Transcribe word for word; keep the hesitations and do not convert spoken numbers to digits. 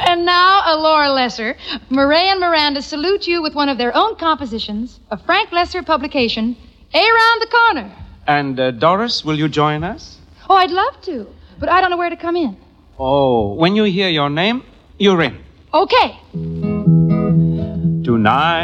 And now, uh, Laura Lesser, Murray and Miranda salute you with one of their own compositions, a Frank Lesser publication, Around the Corner. And uh, Doris, will you join us? Oh, I'd love to, but I don't know where to come in. Oh, when you hear your name, you're in. Okay. Tonight.